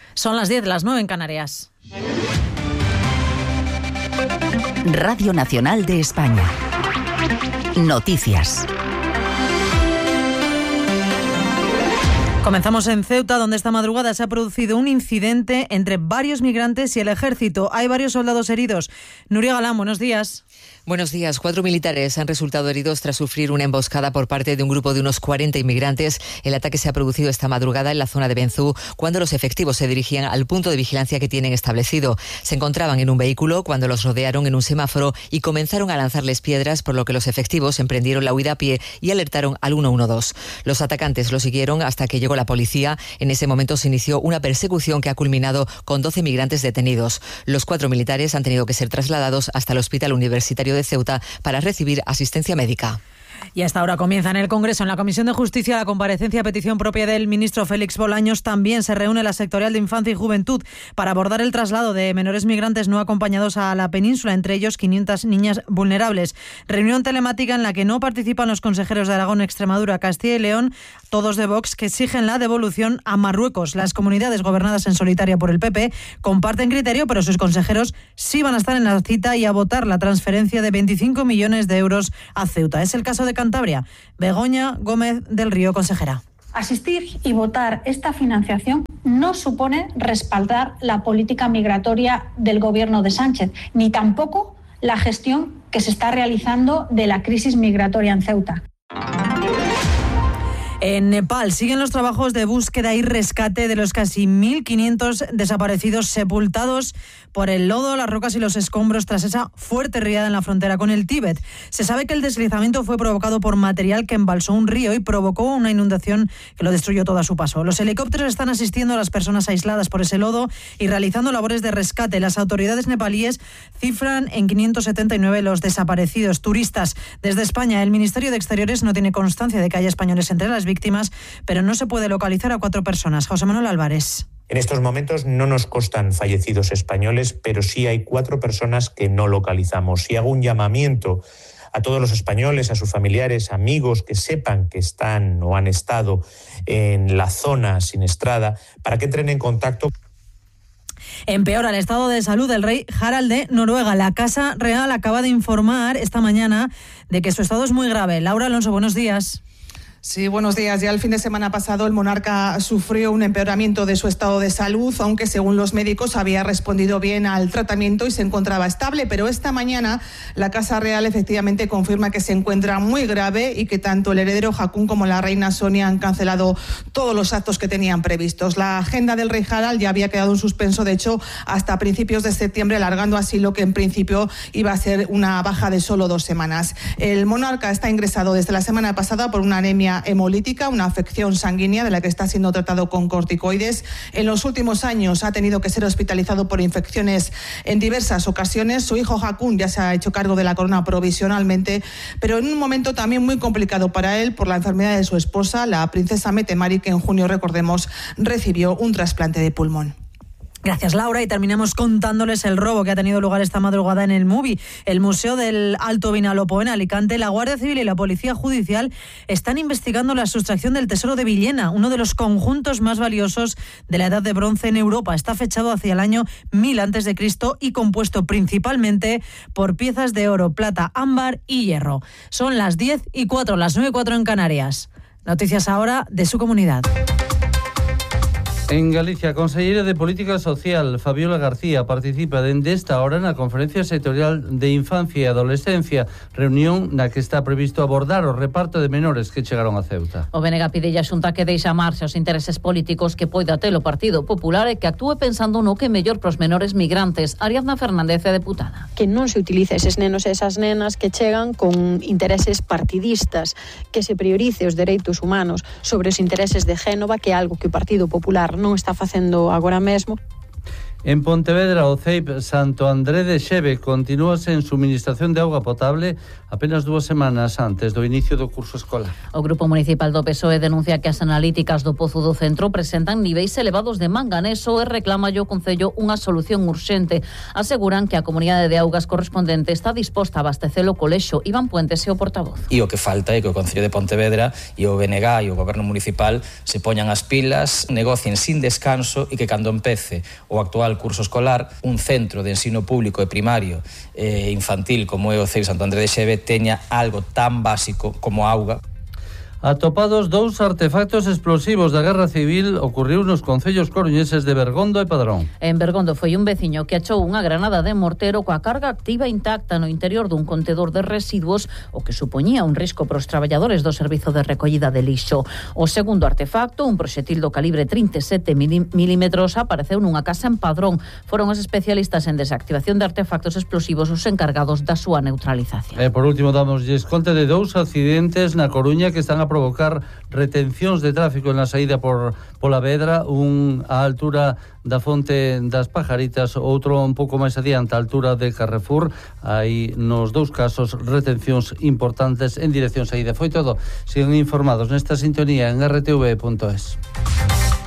Son las 10, las 9 en Canarias. Radio Nacional de España. Noticias. Comenzamos en Ceuta, donde esta madrugada se ha producido un incidente entre varios migrantes y el ejército. Hay varios soldados heridos. Nuria Galán, buenos días. Buenos días. 4 militares han resultado heridos tras sufrir una emboscada por parte de un grupo de unos 40 inmigrantes. El ataque se ha producido esta madrugada en la zona de Benzú, cuando los efectivos se dirigían al punto de vigilancia que tienen establecido. Se encontraban en un vehículo cuando los rodearon en un semáforo y comenzaron a lanzarles piedras, por lo que los efectivos emprendieron la huida a pie y alertaron al 112. Los atacantes lo siguieron hasta que llegó la policía. En ese momento se inició una persecución que ha culminado con 12 migrantes detenidos. Los 4 militares han tenido que ser trasladados hasta el Hospital Universitario de Ceuta para recibir asistencia médica. Y hasta ahora comienza en el Congreso, en la Comisión de Justicia, la comparecencia a petición propia del ministro Félix Bolaños. También se reúne la sectorial de Infancia y Juventud para abordar el traslado de menores migrantes no acompañados a la península, entre ellos 500 niñas vulnerables. Reunión telemática en la que no participan los consejeros de Aragón, Extremadura, Castilla y León, todos de Vox, que exigen la devolución a Marruecos. Las comunidades gobernadas en solitaria por el PP comparten criterio, pero sus consejeros sí van a estar en la cita y a votar la transferencia de 25 millones de euros a Ceuta. Es el caso de Cantabria. Begoña Gómez del Río, consejera. Asistir y votar esta financiación no supone respaldar la política migratoria del gobierno de Sánchez, ni tampoco la gestión que se está realizando de la crisis migratoria en Ceuta. En Nepal siguen los trabajos de búsqueda y rescate de los casi 1.500 desaparecidos sepultados por el lodo, las rocas y los escombros tras esa fuerte riada en la frontera con el Tíbet. Se sabe que el deslizamiento fue provocado por material que embalsó un río y provocó una inundación que lo destruyó todo a su paso. Los helicópteros están asistiendo a las personas aisladas por ese lodo y realizando labores de rescate. Las autoridades nepalíes cifran en 579 los desaparecidos turistas. Desde España, el Ministerio de Exteriores no tiene constancia de que haya españoles entre las víctimas, pero no se puede localizar a 4 personas. José Manuel Álvarez. En estos momentos no nos constan fallecidos españoles, pero sí hay 4 personas que no localizamos. Y hago un llamamiento a todos los españoles, a sus familiares, amigos que sepan que están o han estado en la zona siniestrada, para que entren en contacto. Empeora el estado de salud del rey Harald de Noruega. La Casa Real acaba de informar esta mañana de que su estado es muy grave. Laura Alonso, buenos días. Sí, buenos días. Ya el fin de semana pasado el monarca sufrió un empeoramiento de su estado de salud, aunque según los médicos había respondido bien al tratamiento y se encontraba estable, pero esta mañana la Casa Real efectivamente confirma que se encuentra muy grave y que tanto el heredero Haakon como la reina Sonia han cancelado todos los actos que tenían previstos. La agenda del rey Harald ya había quedado en suspenso, de hecho, hasta principios de septiembre, alargando así lo que en principio iba a ser una baja de solo 2 semanas. El monarca está ingresado desde la semana pasada por una anemia hemolítica, una afección sanguínea de la que está siendo tratado con corticoides. En los últimos años ha tenido que ser hospitalizado por infecciones en diversas ocasiones. Su hijo Haakon ya se ha hecho cargo de la corona provisionalmente, pero en un momento también muy complicado para él por la enfermedad de su esposa, la princesa Mette-Marit, que en junio, recordemos, recibió un trasplante de pulmón. Gracias, Laura, y terminamos contándoles el robo que ha tenido lugar esta madrugada en el MUBI, el Museo del Alto Vinalopó en Alicante. La Guardia Civil y la Policía Judicial están investigando la sustracción del Tesoro de Villena, uno de los conjuntos más valiosos de la Edad de Bronce en Europa. Está fechado hacia el año 1000 a.C. y compuesto principalmente por piezas de oro, plata, ámbar y hierro. Son las 10:04, las 9:04 en Canarias. Noticias ahora de su comunidad. En Galicia, a consellera de Política Social, Fabiola García, participa dende esta hora na Conferencia Sectorial de Infancia e Adolescencia, reunión na que está previsto abordar o reparto de menores que chegaron a Ceuta. O BNG pide a Xunta que deixe a marxe os intereses políticos que poida ter o Partido Popular e que actúe pensando no que é mellor pros menores migrantes. Ariadna Fernández é deputada. Que non se utilice eses nenos e esas nenas que chegan con intereses partidistas, que se priorice os dereitos humanos sobre os intereses de Génova, que é algo que o Partido Popular non está facendo agora mesmo. En Pontevedra, o CEIP Santo André de Xeve continúa sen suministración de auga potable apenas 2 semanas antes do inicio do curso escolar. O Grupo Municipal do PSOE denuncia que as analíticas do Pozo do Centro presentan niveis elevados de manganeso e reclama ao Concello unha solución urxente. Aseguran que a Comunidade de Augas correspondente está disposta a abastecelo co Lexo. Iván Puentes é o portavoz. E o que falta é que o Concello de Pontevedra e o BNG e o Goberno Municipal se poñan as pilas, negocien sin descanso e que cando empece o actual curso escolar, un centro de ensino público e primario e infantil como é o CEIP Santo André de Xeve teña algo tan básico como auga. Atopados 2 artefactos explosivos da Guerra Civil ocurriu nos concellos coruñeses de Bergondo e Padrón. En Bergondo foi un veciño que achou unha granada de mortero coa carga activa intacta no interior dun contedor de residuos, o que supoñía un risco para os traballadores do servizo de recollida de lixo. O segundo artefacto, un proxetil do calibre 37 milímetros, apareceu nunha casa en Padrón. Foron os especialistas en desactivación de artefactos explosivos os encargados da súa neutralización. E por último damoslle conta de 2 accidentes na Coruña que están a provocar retencións de tráfico na saída pola Vedra, un á altura da Fonte das Pajaritas, outro un pouco máis adiante, á altura de Carrefour. Hai nos 2 casos retencións importantes en dirección saída. Foi todo. Sigan informados nesta sintonía en rtv.es.